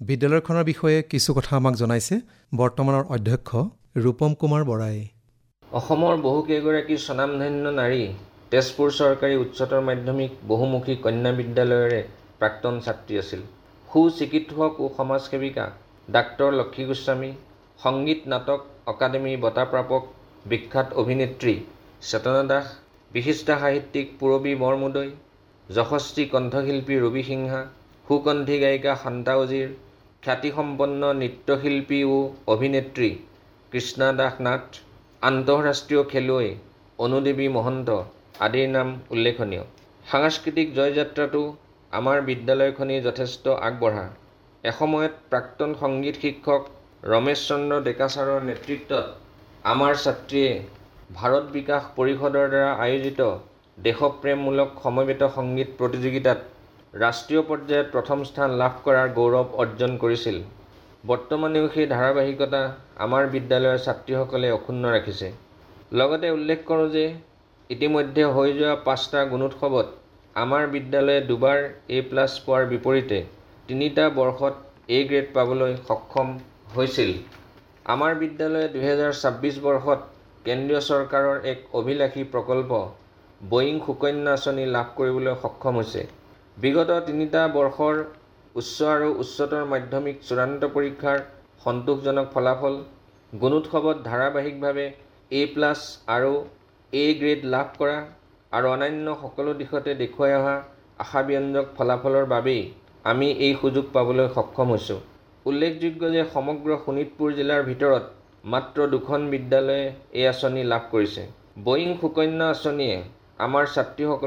বিদ্যালয়খনৰ বিষয়ে কিছু কথা আমাক জনাইছে বৰ্তমানৰ অধ্যক্ষ ৰূপম কুমাৰ বৰাই। অসমৰ বহুকেইগৰাকী স্বনামধন্য নাৰী তেজপুৰ চৰকাৰী উচ্চতৰ মাধ্যমিক বহুমুখী কন্যা বিদ্যালয়ৰে প্ৰাক্তন ছাত্ৰী আছিল। সুচিকিৎসক ও সমাজসেৱিকা ডাক্তৰ লক্ষী গোস্বামী, সংগীত নাটক অকাডেমি বঁটা প্ৰাপক বিখ্যাত অভিনেত্ৰী চেতনা দাস, বিশিষ্ট সাহিত্যিক পূৰবী বৰমুদৈ, যশস্বী কণ্ঠশিল্পী ৰবি সিংহা, সুকণ্ঠী গায়িকা শান্তা উজিৰ, খ্যাতিসম্পন্ন নৃত্যশিল্পী ও অভিনেত্ৰী কৃষ্ণা দাস নাথ, আন্তঃৰাষ্ট্ৰীয় খেলুৱৈ অনুদেৱী মহন্ত আদিৰ নাম উল্লেখনীয়। সাংস্কৃতিক জয়যাত্ৰাটো আমাৰ বিদ্যালয়খনেই যথেষ্ট আগবঢ়া। এসময়ত প্ৰাক্তন সংগীত শিক্ষক ৰমেশ চন্দ্ৰ ডেকা ছাৰৰ নেতৃত্বত আমাৰ ছাত্ৰীয়ে ভাৰত বিকাশ পৰিষদৰ দ্বাৰা আয়োজিত দেশপ্ৰেমমূলক সমবেত সংগীত প্ৰতিযোগিতাত ৰাষ্ট্ৰীয় পৰ্যায়ত প্ৰথম স্থান লাভ কৰাৰ গৌৰৱ অৰ্জন কৰিছিল। বৰ্তমানেও সেই ধাৰাবাহিকতা আমাৰ বিদ্যালয়ৰ ছাত্ৰীসকলে অক্ষুণ্ণ ৰাখিছে। লগতে উল্লেখ কৰোঁ যে ইতিমধ্যে হৈ যোৱা 5টা গুণোৎসৱত আমাৰ বিদ্যালয়ে দুবাৰ A+ পোৱাৰ বিপৰীতে 3টা বৰ্ষত A গ্ৰেড পাবলৈ সক্ষম হৈছিল। আমাৰ বিদ্যালয়ে 2026 বৰ্ষত কেন্দ্ৰীয় চৰকাৰৰ এক অভিলাষী প্ৰকল্প বয়িং সুকন্যা আঁচনি লাভ কৰিবলৈ সক্ষম হৈছে। বিগত 3টা বৰ্ষৰ উচ্চ আৰু উচ্চতৰ মাধ্যমিক চূড়ান্ত পৰীক্ষাৰ সন্তোষজনক ফলাফল, গুণোৎসৱত ধাৰাবাহিকভাৱে A+ আৰু A গ্ৰেড লাভ কৰা আৰু অন্যান্য সকলো দিশতে দেখুৱাই অহা আশাব্যঞ্জক ফলাফলৰ বাবেই আমি এই সুযোগ পাবলৈ সক্ষম হৈছোঁ। উল্লেখযোগ্য যে সমগ্ৰ শোণিতপুৰ জিলাৰ ভিতৰত মাত্ৰ 2খন বিদ্যালয়ে এই আঁচনি লাভ কৰিছে। বয়িং সুকন্যা আঁচনিয়ে আমাৰ ছাত্ৰীসকলক